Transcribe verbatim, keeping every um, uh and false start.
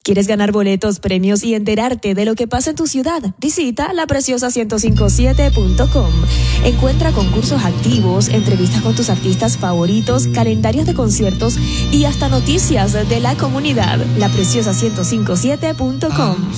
¿Quieres ganar boletos, premios y enterarte de lo que pasa en tu ciudad? Visita la preciosa ciento cincuenta y siete punto com. Encuentra concursos activos, entrevistas con tus artistas favoritos, calendarios de conciertos y hasta noticias de la comunidad. la preciosa ciento cincuenta y siete punto com.